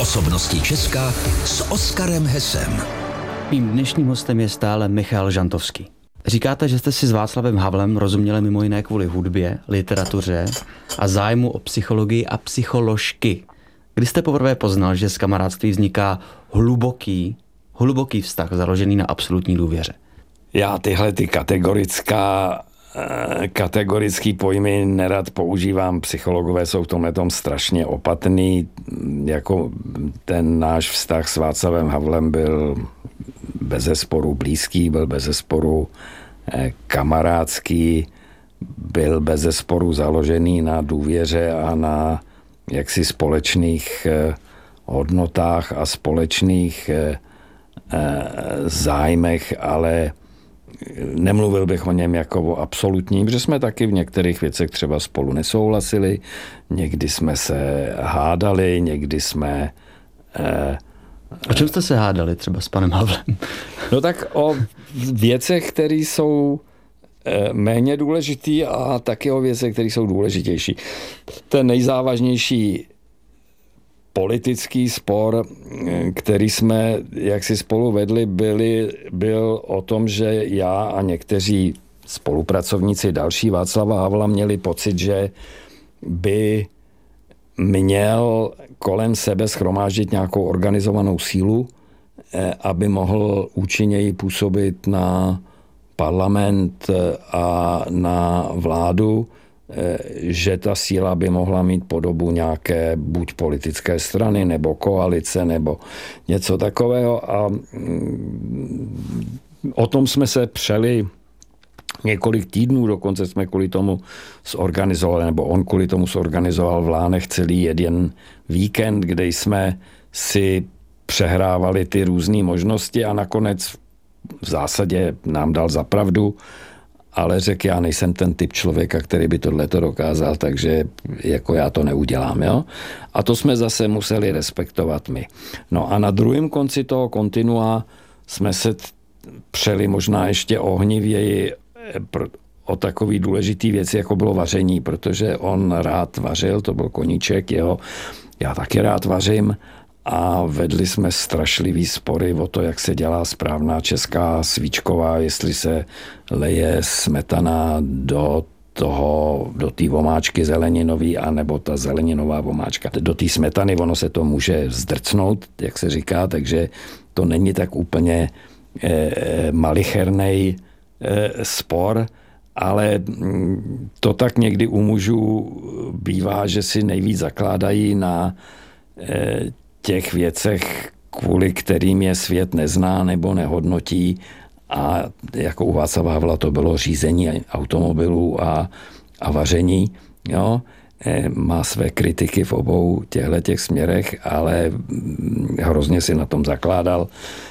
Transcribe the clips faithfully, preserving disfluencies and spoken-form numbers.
Osobnosti Česka s Oskarem Hesem. Mým dnešním hostem je stále Michal Žantovský. Říkáte, že jste si s Václavem Havlem rozuměli mimo jiné kvůli hudbě, literatuře a zájmu o psychologii a psycholožky. Kdy jste poprvé poznal, že z kamarádství vzniká hluboký, hluboký vztah založený na absolutní důvěře? Já tyhle ty kategorická, kategorický pojmy nerad používám. Psychologové jsou v tomhletom strašně opatrný. Jako ten náš vztah s Václavem Havlem byl bezesporu blízký, byl bezesporu kamarádský, byl bezesporu založený na důvěře a na jaksi společných hodnotách a společných zájmech, ale nemluvil bych o něm jako o absolutním, protože jsme taky v některých věcech třeba spolu nesouhlasili, někdy jsme se hádali, někdy jsme... Eh, o čem jste se hádali třeba s panem Havlem? No tak o věcech, které jsou eh, méně důležitý a taky o věcech, které jsou důležitější. Ten nejzávažnější politický spor, který jsme jaksi spolu vedli, byli, byl o tom, že já a někteří spolupracovníci další Václava Havla měli pocit, že by měl kolem sebe shromáždit nějakou organizovanou sílu, aby mohl účinněji působit na parlament a na vládu, že ta síla by mohla mít podobu nějaké buď politické strany, nebo koalice, nebo něco takového. A o tom jsme se přeli několik týdnů, dokonce jsme kvůli tomu zorganizovali, nebo on kvůli tomu zorganizoval v Lánech celý jeden víkend, kde jsme si přehrávali ty různé možnosti a nakonec v zásadě nám dal za pravdu, ale řekl, já nejsem ten typ člověka, který by tohleto dokázal, takže jako já to neudělám. Jo? A to jsme zase museli respektovat my. No a na druhém konci toho kontinua jsme se přeli možná ještě ohnivěji o takový důležitý věci, jako bylo vaření, protože on rád vařil, to byl koníček jeho, já taky rád vařím, a vedli jsme strašlivý spory o to, jak se dělá správná česká svíčková, jestli se leje smetana do toho, do té vomáčky zeleninový, anebo ta zeleninová vomáčka. Do té smetany ono se to může zdrcnout, jak se říká, takže to není tak úplně eh, malichernej eh, spor, ale to tak někdy u mužů bývá, že si nejvíc zakládají na eh, těch věcech, kvůli kterým je svět nezná nebo nehodnotí, a jako u Václava Havla to bylo řízení automobilů a, a vaření. Jo? Má své kritiky v obou těchto těch směrech, ale hrozně si na tom zakládal,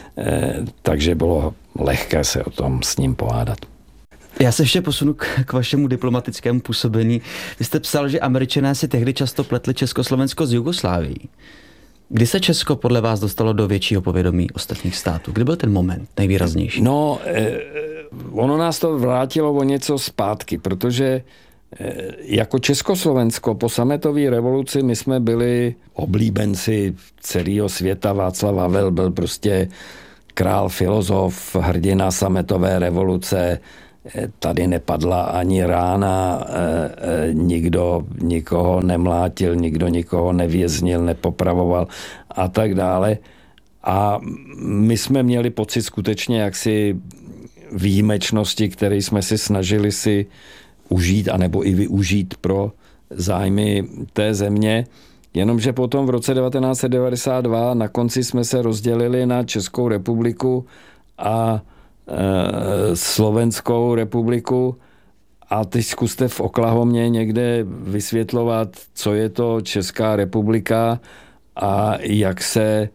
takže bylo lehké se o tom s ním pohádat. Já se ještě posunu k, k vašemu diplomatickému působení. Vy jste psal, že Američané si tehdy často pletli Československo s Jugoslávií. Kdy se Česko podle vás dostalo do většího povědomí ostatních států? Kdy byl ten moment nejvýraznější? No, eh, ono nás to vrátilo o něco zpátky, protože eh, jako Československo po sametové revoluci my jsme byli oblíbenci celého světa. Václav Havel byl prostě král, filozof, hrdina sametové revoluce. Tady nepadla ani rána, nikdo nikoho nemlátil, nikdo nikoho nevěznil, nepopravoval a tak dále. A my jsme měli pocit skutečně jaksi výjimečnosti, které jsme si snažili si užít, anebo i využít pro zájmy té země. Jenomže potom v roce devatenáct set devadesát dva na konci jsme se rozdělili na Českou republiku a Slovenskou republiku, a teď zkuste v Oklahomě někde vysvětlovat, co je to Česká republika a jak se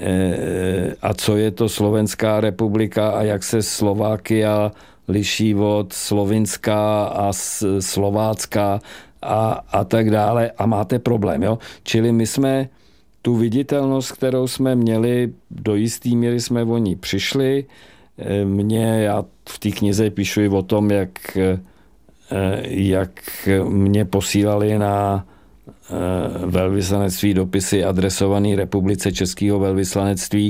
a co je to Slovenská republika a jak se Slovákia liší od Slovinska a Slovácka a, a tak dále, a máte problém. Jo? Čili my jsme tu viditelnost, kterou jsme měli, do jistý míry jsme o ní přišli. Mě, já v té knize píšu i o tom, jak, jak mě posílali na velvyslanectví dopisy adresovaný republice Českého velvyslanectví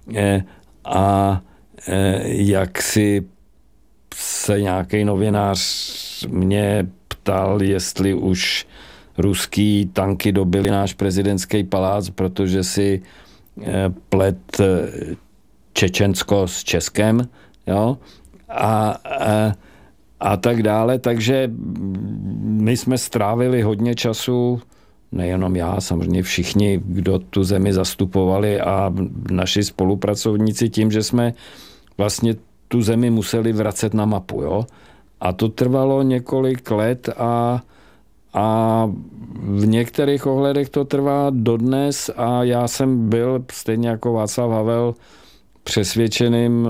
a jak si se nějaký novinář mě ptal, jestli už ruský tanky dobily náš prezidentský palác, protože si plet Čečensko s Českem, jo, a, a, a tak dále. Takže my jsme strávili hodně času, nejenom já, samozřejmě všichni, kdo tu zemi zastupovali a naši spolupracovníci tím, že jsme vlastně tu zemi museli vracet na mapu, jo. A to trvalo několik let a, a v některých ohledech to trvá dodnes a já jsem byl stejně jako Václav Havel přesvědčeným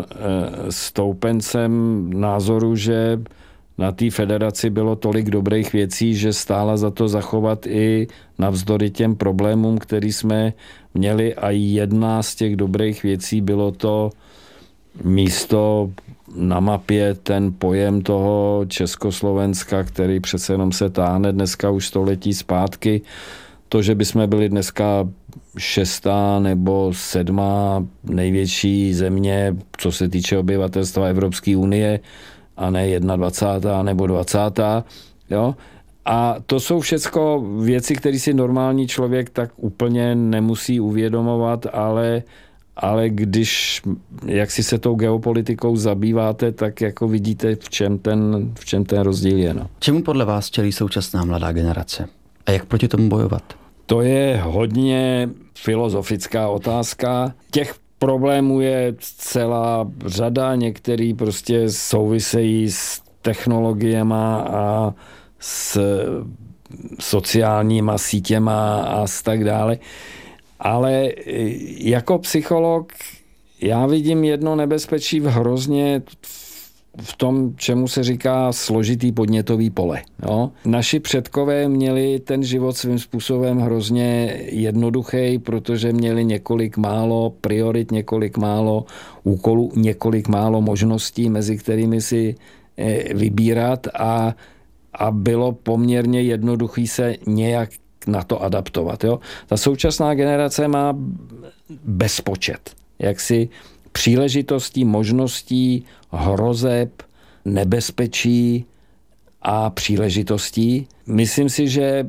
stoupencem názoru, že na té federaci bylo tolik dobrých věcí, že stála za to zachovat i navzdory těm problémům, který jsme měli a jedna z těch dobrých věcí bylo to místo na mapě, ten pojem toho Československa, který přece jenom se táhne dneska už století zpátky. To, že bychom byli dneska šestá nebo sedmá největší země, co se týče obyvatelstva Evropské unie, a ne dvacátá jedna nebo dvacátá Jo? A to jsou všecko věci, které si normální člověk tak úplně nemusí uvědomovat, ale, ale když jak si se tou geopolitikou zabýváte, tak jako vidíte, v čem ten, v čem ten rozdíl je. No. Čemu podle vás čelí současná mladá generace? A jak proti tomu bojovat? To je hodně filozofická otázka. Těch problémů je celá řada, některý prostě souvisejí s technologiema a s sociálníma sítěma a s tak dále. Ale jako psycholog já vidím jedno nebezpečí v hrozně v tom, čemu se říká složitý podnětový pole. Jo? Naši předkové měli ten život svým způsobem hrozně jednoduchý, protože měli několik málo priorit, několik málo úkolů, několik málo možností, mezi kterými si vybírat a, a bylo poměrně jednoduchý se nějak na to adaptovat. Jo? Ta současná generace má bezpočet. Jaksi příležitostí, možností, hrozeb, nebezpečí a příležitostí. Myslím si, že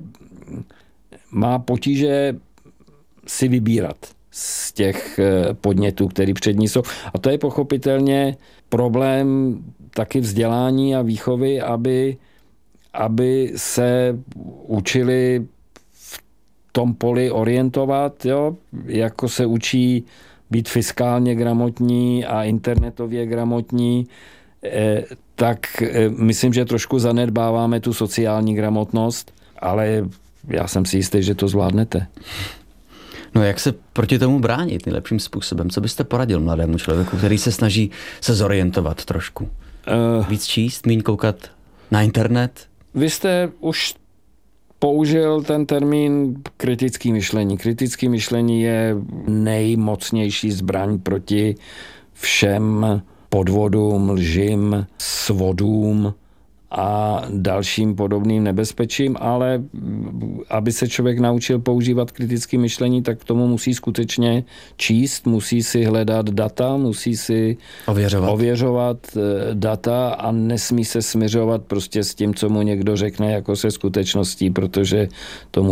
má potíže si vybírat z těch podnětů, které před ní jsou. A to je pochopitelně problém taky vzdělání a výchovy, aby, aby se učili v tom poli orientovat, jo? Jako se učí být fiskálně gramotní a internetově gramotní, tak myslím, že trošku zanedbáváme tu sociální gramotnost, ale já jsem si jistý, že to zvládnete. No jak se proti tomu bránit nejlepším způsobem? Co byste poradil mladému člověku, který se snaží se zorientovat trošku? Uh, Víc číst, míň koukat na internet? Vy jste už použil ten termín kritické myšlení. Kritické myšlení je nejmocnější zbraň proti všem podvodům, lžím, svodům a dalším podobným nebezpečím, ale aby se člověk naučil používat kritické myšlení, tak k tomu musí skutečně číst, musí si hledat data, musí si ověřovat, ověřovat data a nesmí se smiřovat prostě s tím, co mu někdo řekne, jako se skutečností, protože tomu